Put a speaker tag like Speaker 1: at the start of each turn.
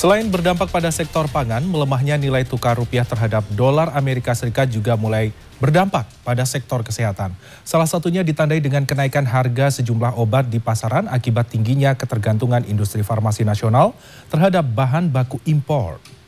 Speaker 1: Selain berdampak pada sektor pangan, melemahnya nilai tukar rupiah terhadap dolar Amerika Serikat juga mulai berdampak pada sektor kesehatan. Salah satunya ditandai dengan kenaikan harga sejumlah obat di pasaran akibat tingginya ketergantungan industri farmasi nasional terhadap bahan baku impor.